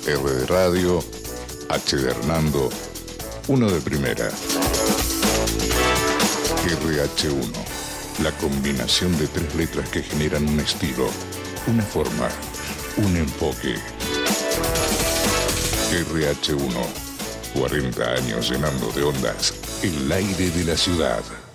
R de radio, H de Hernando, 1 de primera. RH1, la combinación de 3 letras que generan un estilo, una forma, un enfoque. RH1, 40 años llenando de ondas el aire de la ciudad.